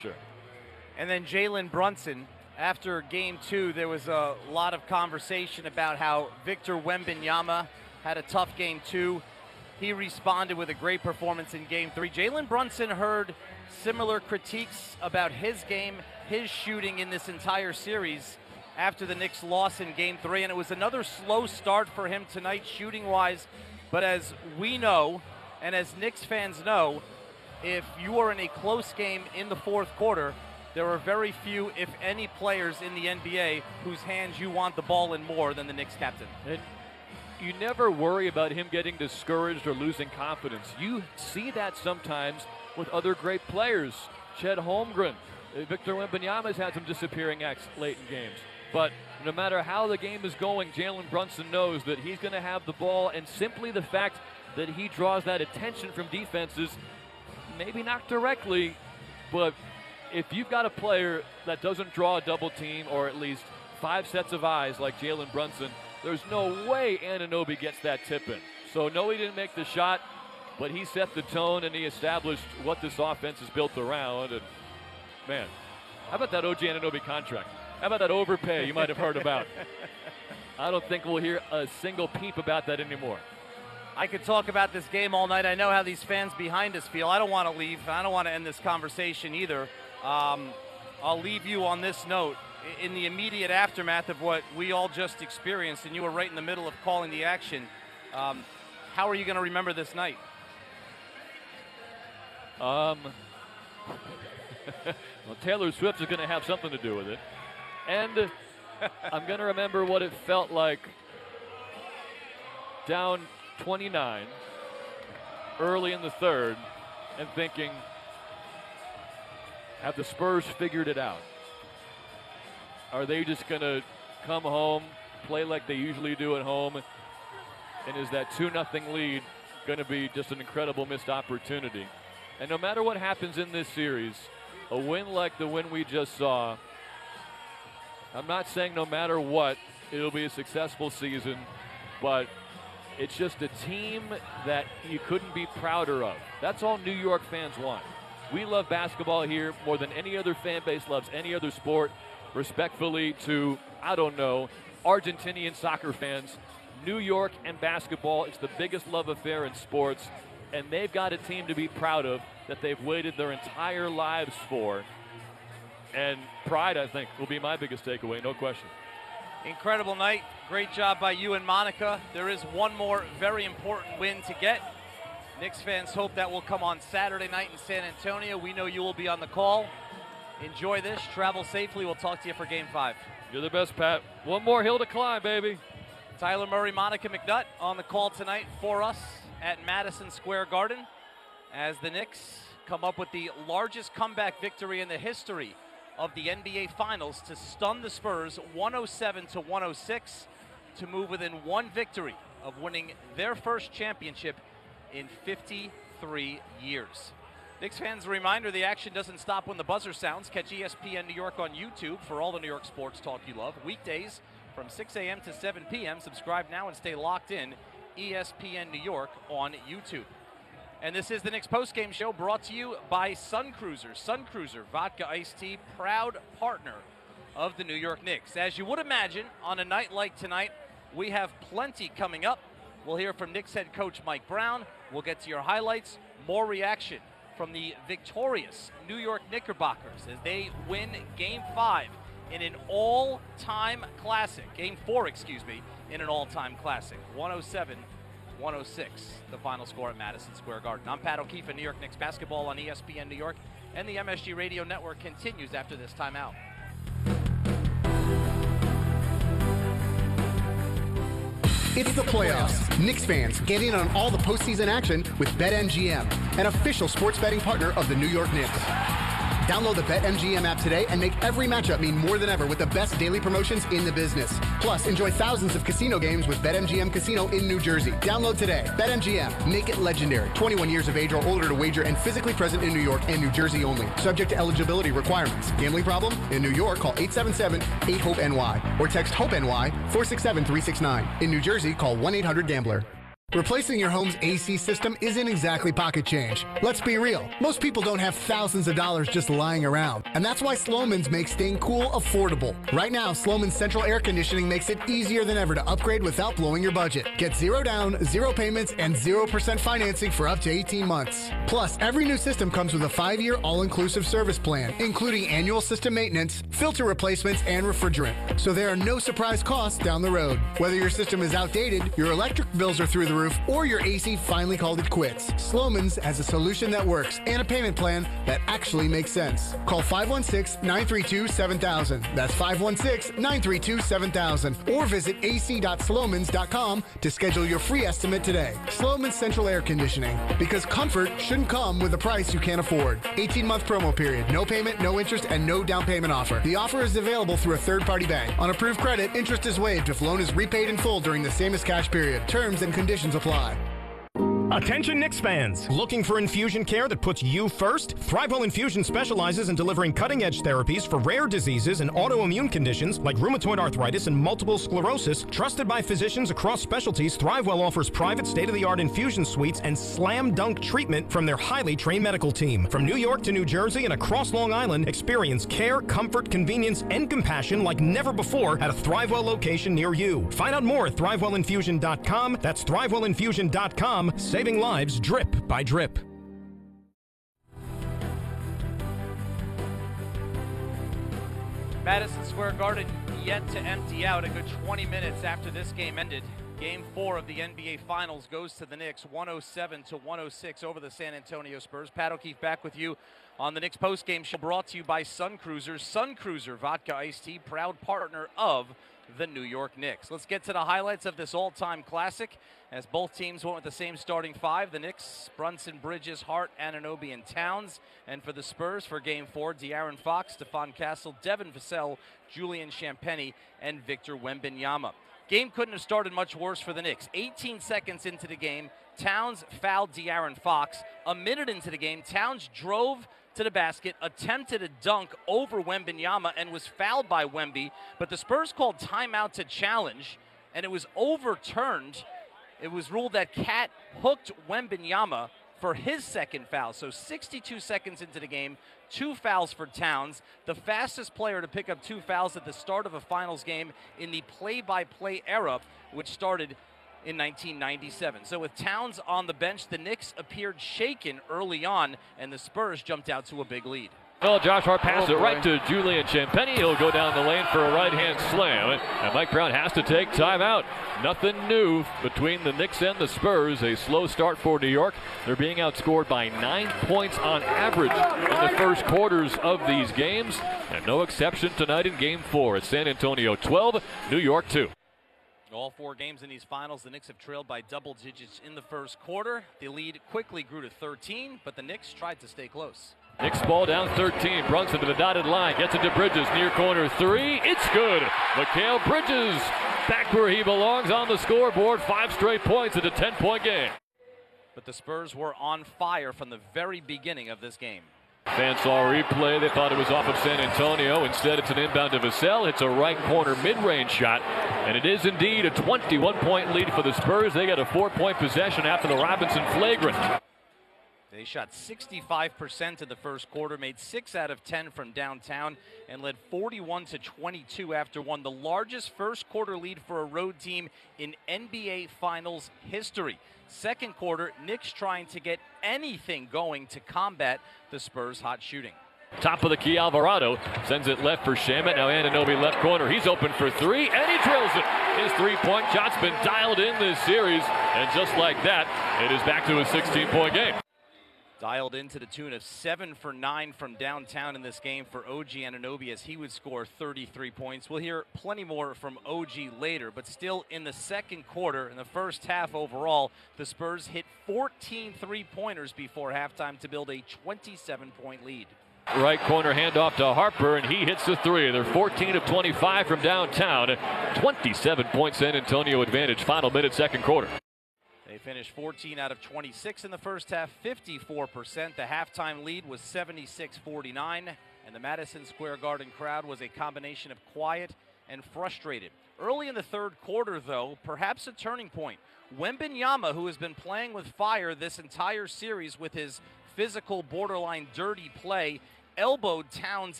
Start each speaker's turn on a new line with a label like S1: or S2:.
S1: Sure.
S2: And then Jalen Brunson, after game 2, there was a lot of conversation about how Victor Wembanyama had a tough game 2. He responded with a great performance in game 3. Jalen Brunson heard similar critiques about his game, his shooting in this entire series after the Knicks loss in game 3. And it was another slow start for him tonight shooting-wise. But as we know, and as Knicks fans know, if you are in a close game in the fourth quarter, there are very few, if any, players in the NBA whose hands you want the ball in more than the Knicks captain.
S1: And you never worry about him getting discouraged or losing confidence. You see that sometimes with other great players. Chet Holmgren, Victor Wembanyama's had some disappearing acts late in games. But no matter how the game is going, Jalen Brunson knows that he's going to have the ball, and simply the fact that he draws that attention from defenses, maybe not directly, but if you've got a player that doesn't draw a double team or at least 5 sets of eyes like Jalen Brunson, there's no way Anunoby gets that tip in. So no, he didn't make the shot, but he set the tone and he established what this offense is built around. And man, how about that OG Anunoby contract? How about that overpay you might have heard about? I don't think we'll hear a single peep about that anymore.
S2: I could talk about this game all night. I know how these fans behind us feel. I don't want to leave. I don't want to end this conversation either. I'll leave you on this note. In the immediate aftermath of what we all just experienced, and you were right in the middle of calling the action, how are you going to remember this night?
S1: Well, Taylor Swift is going to have something to do with it. And I'm going to remember what it felt like down 29 early in the third and thinking, have the Spurs figured it out? Are they just going to come home, play like they usually do at home? And is that 2-0 lead going to be just an incredible missed opportunity? And no matter what happens in this series, a win like the win we just saw, I'm not saying no matter what, it'll be a successful season, but it's just a team that you couldn't be prouder of. That's all New York fans want. We love basketball here more than any other fan base loves any other sport. Respectfully to, I don't know, Argentinian soccer fans, New York and basketball, it's the biggest love affair in sports, and they've got a team to be proud of that they've waited their entire lives for. And pride, I think, will be my biggest takeaway, no question.
S2: Incredible night. Great job by you and Monica. There is one more very important win to get. Knicks fans hope that will come on Saturday night in San Antonio. We know you will be on the call. Enjoy this. Travel safely. We'll talk to you for Game 5.
S1: You're the best, Pat. One more hill to climb, baby.
S2: Tyler Murray, Monica McNutt on the call tonight for us at Madison Square Garden as the Knicks come up with the largest comeback victory in the history of the NBA Finals to stun the Spurs 107-106 to move within one victory of winning their first championship in 53 years. Knicks fans, a reminder, the action doesn't stop when the buzzer sounds. Catch ESPN New York on YouTube for all the New York sports talk you love. Weekdays from 6 a.m. to 7 p.m. Subscribe now and stay locked in. ESPN New York on YouTube. And this is the Knicks postgame show brought to you by Sun Cruiser. Sun Cruiser Vodka Iced Tea, proud partner of the New York Knicks. As you would imagine, on a night like tonight, we have plenty coming up. We'll hear from Knicks head coach Mike Brown. We'll get to your highlights, more reaction from the victorious New York Knickerbockers as they win Game 5 in an all-time classic. Game 4, excuse me, in an all-time classic. 107-106, the final score at Madison Square Garden. I'm Pat O'Keefe, and New York Knicks basketball on ESPN New York, and the MSG Radio Network continues after this timeout.
S3: It's the playoffs. Knicks fans, get in on all the postseason action with BetMGM, an official sports betting partner of the New York Knicks. Download the BetMGM app today and make every matchup mean more than ever with the best daily promotions in the business. Plus, enjoy thousands of casino games with BetMGM Casino in New Jersey. Download today. BetMGM. Make it legendary. 21 years of age or older to wager and physically present in New York and New Jersey only. Subject to eligibility requirements. Gambling problem? In New York, call 877-8-HOPE-NY or text HOPE-NY 467-369. In New Jersey, call 1-800-GAMBLER. Replacing your home's AC system isn't exactly pocket change. Let's be real. Most people don't have thousands of dollars just lying around. And that's why Slomin's makes staying cool affordable. Right now, Slomin's central air conditioning makes it easier than ever to upgrade without blowing your budget. Get 0 down, 0 payments, and 0% financing for up to 18 months. Plus, every new system comes with a 5-year all-inclusive service plan, including annual system maintenance, filter replacements, and refrigerant. So there are no surprise costs down the road. Whether your system is outdated, your electric bills are through the roof, or your AC finally called it quits, Slomin's has a solution that works and a payment plan that actually makes sense. Call 516-932-7000. That's 516-932-7000. Or visit ac.slomans.com to schedule your free estimate today. Slomin's Central Air Conditioning. Because comfort shouldn't come with a price you can't afford. 18-month promo period. No payment, no interest, and no down payment offer. The offer is available through a third-party bank. On approved credit, interest is waived if loan is repaid in full during the same as cash period. Terms and conditions apply.
S4: Attention Knicks fans! Looking for infusion care that puts you first? ThriveWell Infusion specializes in delivering cutting-edge therapies for rare diseases and autoimmune conditions like rheumatoid arthritis and multiple sclerosis. Trusted by physicians across specialties, ThriveWell offers private state-of-the-art infusion suites and slam-dunk treatment from their highly trained medical team. From New York to New Jersey and across Long Island, experience care, comfort, convenience, and compassion like never before at a ThriveWell location near you. Find out more at ThriveWellInfusion.com. That's ThriveWellInfusion.com. Saving lives drip by drip.
S2: Madison Square Garden yet to empty out a good 20 minutes after this game ended. Game 4 of the NBA Finals goes to the Knicks, 107-106 over the San Antonio Spurs. Pat O'Keefe back with you on the Knicks postgame show, brought to you by Sun Cruiser. Sun Cruiser Vodka Iced Tea, proud partner of the New York Knicks. Let's get to the highlights of this all-time classic, as both teams went with the same starting five. The Knicks, Brunson, Bridges, Hart, Anunoby, and Towns. And for the Spurs, for Game 4, De'Aaron Fox, Stephon Castle, Devin Vassell, Julian Champagnie, and Victor Wembanyama. Game couldn't have started much worse for the Knicks. 18 seconds into the game, Towns fouled De'Aaron Fox. A minute into the game, Towns drove to the basket, attempted a dunk over Wembanyama, and was fouled by Wemby, but the Spurs called timeout to challenge, and it was overturned. It was ruled that Cat hooked Wembanyama for his second foul. So 62 seconds into the game, 2 fouls for Towns, the fastest player to pick up 2 fouls at the start of a finals game in the play-by-play era, which started in 1997. So with Towns on the bench, the Knicks appeared shaken early on, and the Spurs jumped out to a big lead.
S1: Well, Josh Hart passes it right to Julian Champagnie. He'll go down the lane for a right-hand slam. And Mike Brown has to take timeout. Nothing new between the Knicks and the Spurs. A slow start for New York. They're being outscored by 9 points on average in the first quarters of these games. And no exception tonight in Game 4. It's San Antonio 12, New York 2.
S2: All 4 games in these finals, the Knicks have trailed by double digits in the first quarter. The lead quickly grew to 13, but the Knicks tried to stay close.
S1: Knicks ball down 13. Brunson to the dotted line. Gets it to Bridges. Near corner 3. It's good. Mikal Bridges back where he belongs on the scoreboard. 5 straight points at a 10-point game.
S2: But the Spurs were on fire from the very beginning of this game.
S1: Fans saw a replay. They thought it was off of San Antonio. Instead, it's an inbound to Vassell. It's a right corner mid-range shot. And it is indeed a 21-point lead for the Spurs. They got a 4-point possession after the Robinson flagrant.
S2: They shot 65% in the first quarter, made 6 out of 10 from downtown, and led 41-22 after one, the largest first quarter lead for a road team in NBA Finals history. Second quarter, Knicks trying to get anything going to combat the Spurs' hot shooting.
S1: Top of the key, Alvarado sends it left for Shamet. Now Anunoby left corner. He's open for 3, and he drills it. His 3-point shot's been dialed in this series, and just like that, it is back to a 16-point game.
S2: Dialed in to the tune of 7 for 9 from downtown in this game for OG Anunoby, as he would score 33 points. We'll hear plenty more from OG later, but still in the second quarter, in the first half overall, the Spurs hit 14 three-pointers before halftime to build a 27-point lead.
S1: Right corner handoff to Harper, and he hits the 3. They're 14 of 25 from downtown. 27-point San Antonio advantage. Final minute, second quarter.
S2: They finished 14 out of 26 in the first half, 54%. The halftime lead was 76-49, and the Madison Square Garden crowd was a combination of quiet and frustrated. Early in the third quarter, though, perhaps a turning point. Wembanyama, who has been playing with fire this entire series with his physical, borderline dirty play, elbowed Towns